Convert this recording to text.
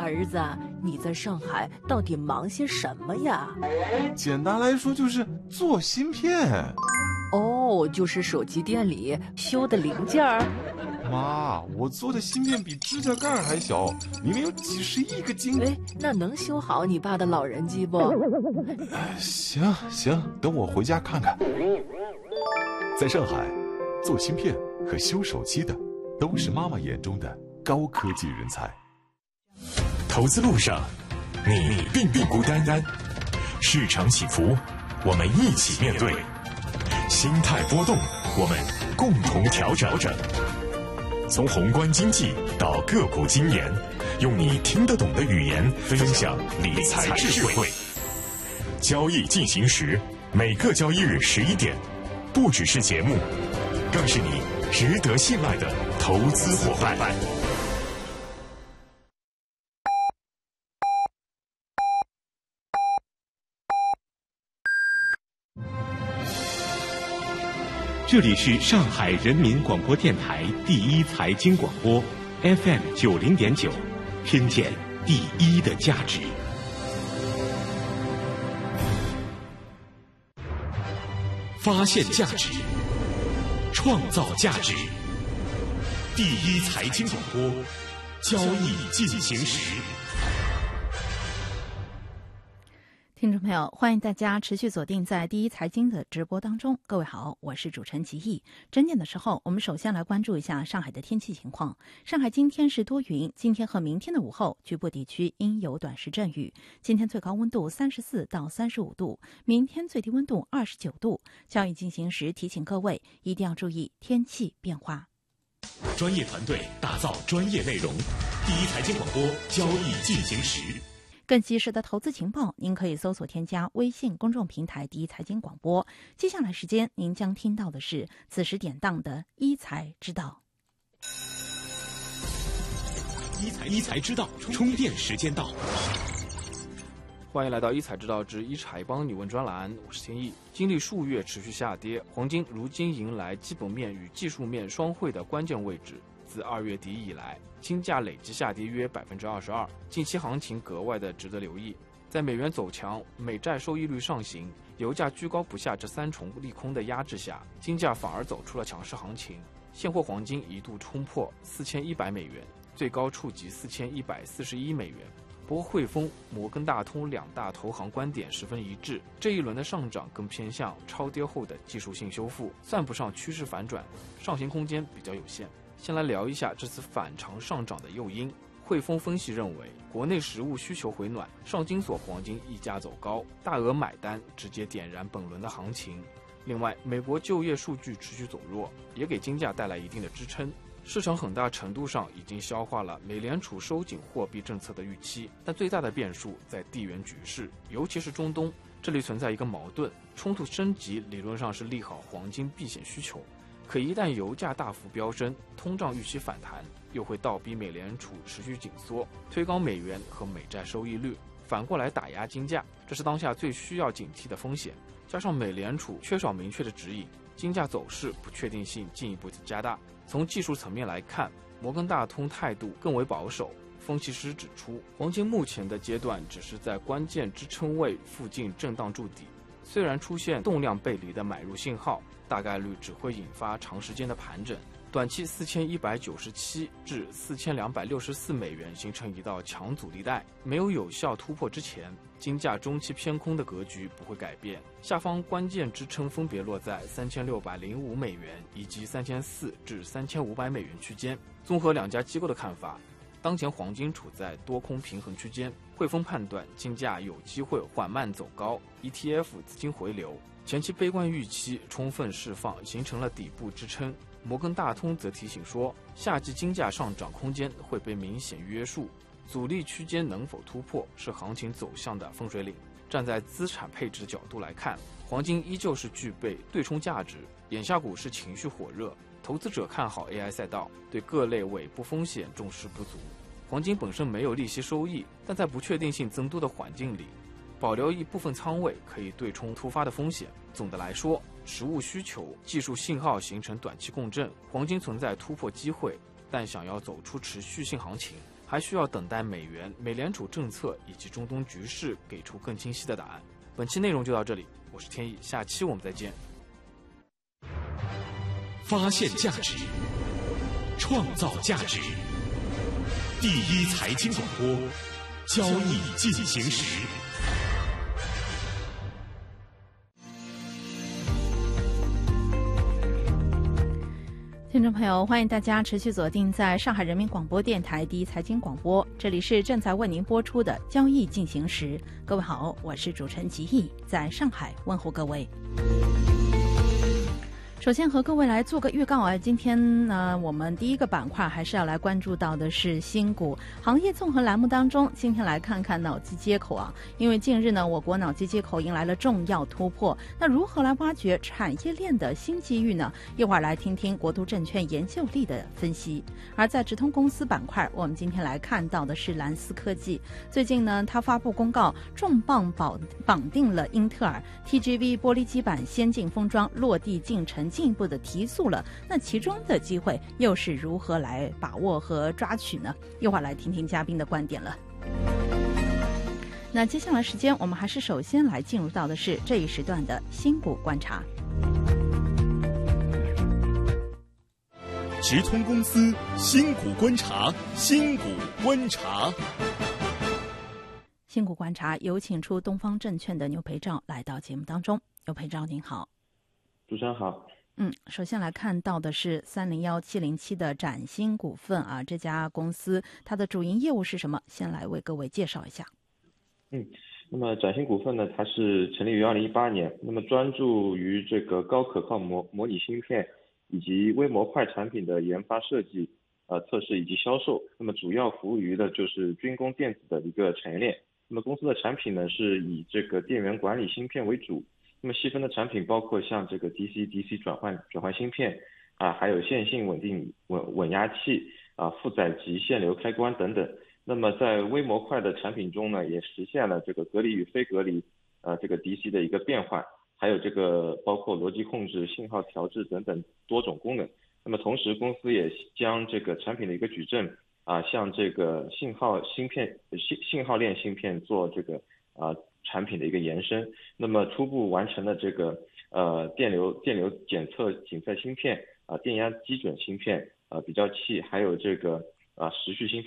儿子，你在上海到底忙些什么呀？ 简单来说就是做芯片。 哦，就是手机店里修的零件儿。 妈，我做的芯片比指甲盖还小，里面有几十亿个晶。 哎，那能修好你爸的老人机不？ 行，等我回家看看。 在上海，做芯片和修手机的都是妈妈眼中的高科技人才。 投资路上，你并不孤单。市场起伏，我们一起面对；心态波动，我们共同调整。从宏观经济到个股经研，用你听得懂的语言分享理财智慧。交易进行时，每个交易日11点，不只是节目，更是你值得信赖的投资伙伴。 这里是上海人民广播电台第一财经广播 FM 90.9，听见第一的价值。发现价值，创造价值。第一财经广播，交易进行时。 听众朋友，欢迎大家持续锁定在第一财经的直播当中。各位好，我是主持人齐毅。整点的时候，我们首先来关注一下上海的天气情况。上海今天是多云，今天和明天的午后，局部地区应有短时阵雨。今天最高温度34到35度，明天最低温度29度。交易进行时，提醒各位一定要注意天气变化。 专业团队打造专业内容，第一财经广播，交易进行时。 更及时的投资情报，您可以搜索添加微信公众平台第一财经广播。接下来时间，您将听到的是此时典当的一财之道。 一财之道，充电时间到。 欢迎来到一财之道之一财帮你问专栏，我是天意。经历数月持续下跌，黄金如今迎来基本面与技术面双汇的关键位置。自2月底以来，金价累计下跌约22%，近期行情格外的值得留意。在美元走强、美债收益率上行、油价居高不下这三重利空的压制下，金价反而走出了强势行情。现货黄金一度冲破4100美元，最高触及4141美元。不过汇丰、摩根大通两大投行观点十分一致，这一轮的上涨更偏向超跌后的技术性修复，算不上趋势反转，上行空间比较有限。先来聊一下这次反常上涨的诱因。汇丰分析认为，国内实物需求回暖，上金所黄金溢价走高，大额买单直接点燃本轮的行情。另外，美国就业数据持续走弱，也给金价带来一定的支撑。市场很大程度上已经消化了美联储收紧货币政策的预期，但最大的变数在地缘局势，尤其是中东，这里存在一个矛盾，冲突升级理论上是利好黄金避险需求。可一旦油价大幅飙升，通胀预期反弹，又会倒逼美联储持续紧缩，推高美元和美债收益率，反过来打压金价，这是当下最需要警惕的风险。加上美联储缺少明确的指引，金价走势不确定性进一步加大。从技术层面来看，摩根大通态度更为保守。分析师指出，黄金目前的阶段只是在关键支撑位附近震荡筑底，虽然出现动量背离的买入信号，大概率只会引发长时间的盘整，短期4197至4264美元形成一道强阻力带，没有有效突破之前，金价中期偏空的格局不会改变，下方关键支撑分别落在3605美元以及3400至3500美元区间。综合两家机构的看法，当前黄金处在多空平衡区间，汇丰判断金价有机会缓慢走高， ETF 资金回流，前期悲观预期充分释放，形成了底部支撑。摩根大通则提醒说，夏季金价上涨空间会被明显约束，阻力区间能否突破是行情走向的分水岭。站在资产配置的角度来看，黄金依旧是具备对冲价值，眼下股市情绪火热，投资者看好 AI 赛道，对各类尾部风险重视不足。黄金本身没有利息收益，但在不确定性增多的环境里，保留一部分仓位可以对冲突发的风险。总的来说，实物需求、技术信号形成短期共振，黄金存在突破机会， 但想要走出持续性行情，还需要等待美元、美联储政策以及中东局势给出更清晰的答案。本期内容就到这里，我是天意，下期我们再见。 发现价值，创造价值。第一财经广播，交易进行时。 听众朋友，欢迎大家持续锁定在上海人民广播电台第一财经广播，这里是正在为您播出的交易进行时。各位好，我是主持人吉毅，在上海问候各位。首先和各位来做个预告啊，今天呢，我们第一个板块还是要来关注到的是新股行业综合栏目当中，今天来看看脑机接口啊，因为近日呢，我国脑机接口迎来了重要突破，那如何来挖掘产业链的新机遇呢？一会儿来听听国都证券研究力的分析。而在直通公司板块，我们今天来看到的是蓝思科技，最近呢，它发布公告，重磅绑定了英特尔 TGV 玻璃基板先进封装落地进程进一步的提速了，那其中的机会又是如何来把握和抓取呢？一会儿来听听嘉宾的观点了。那接下来时间，我们还是首先来进入到的是这一时段的新股观察。 直通公司新股观察，新股观察。 新股观察有请出东方证券的牛培照来到节目当中。牛培照您好。 主持人好。 首先来看到的是301707的崭新股份啊，这家公司它的主营业务是什么？先来为各位介绍一下。 那么崭新股份呢，它是成立于2018年，那么专注于这个高可靠模拟芯片以及微模块产品的研发设计、测试以及销售。那么主要服务于的就是军工电子的一个产业链。那么公司的产品呢，是以这个电源管理芯片为主。那么细分的产品包括像这个 DC-DC 转换芯片还有线性稳压器负载级限流开关等等。那么在微模块的产品中呢，也实现了这个隔离与非隔离这个 DC 的一个变换，还有这个包括逻辑控制、信号调制等等多种功能。那么同时公司也将这个产品的一个矩阵向这个信号链芯片做这个产品的一个延伸。那么初步完成了这个电流检测检测芯片电压基准芯片比较器，还有这个时序芯片